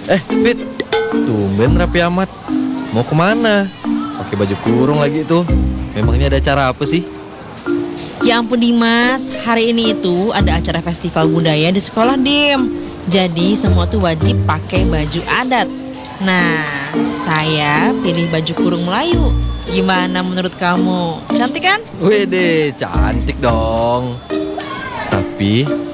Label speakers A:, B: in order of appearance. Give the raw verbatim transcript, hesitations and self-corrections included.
A: Eh, Fit, tumben rapi amat. Mau kemana? Pakai baju kurung lagi tuh. Memangnya ada acara apa sih?
B: Ya ampun Dimas, hari ini itu ada acara festival budaya di sekolah Dim. Jadi semua tuh wajib pakai baju adat. Nah, saya pilih baju kurung Melayu. Gimana menurut kamu? Cantik kan?
A: Wede, cantik dong. Tapi